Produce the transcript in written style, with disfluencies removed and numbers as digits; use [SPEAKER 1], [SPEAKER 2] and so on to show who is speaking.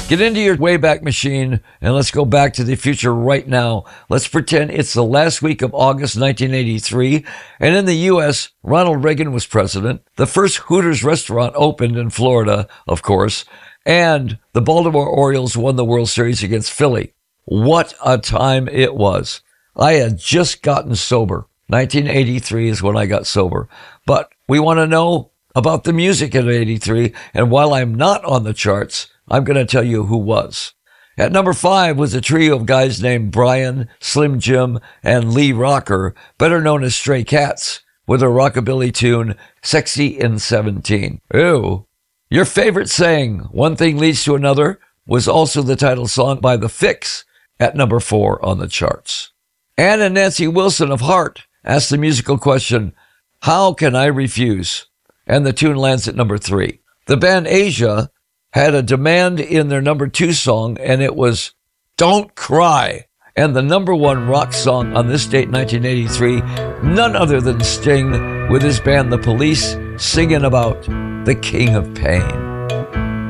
[SPEAKER 1] Get into your Wayback Machine and let's go back to the future right now. Let's pretend it's the last week of August 1983, and in the U.S., Ronald Reagan was president. The first Hooters restaurant opened in Florida, of course, and the Baltimore Orioles won the World Series against Philly. What a time it was. I had just gotten sober. 1983 is when I got sober. But we want to know about the music in 83, and while I'm not on the charts, I'm going to tell you who was. At number 5 was a trio of guys named Brian, Slim Jim, and Lee Rocker, better known as Stray Cats, with a rockabilly tune, Sexy in 17. Ew. Your favorite saying, "One thing leads to another," was also the title song by The Fix at number 4 on the charts. Ann and Nancy Wilson of Heart asked the musical question, "How Can I Refuse?" And the tune lands at number 3. The band Asia had a demand in their number 2 song, and it was "Don't Cry." And the number 1 rock song on this date, 1983, none other than Sting with his band The Police singing about the King of Pain.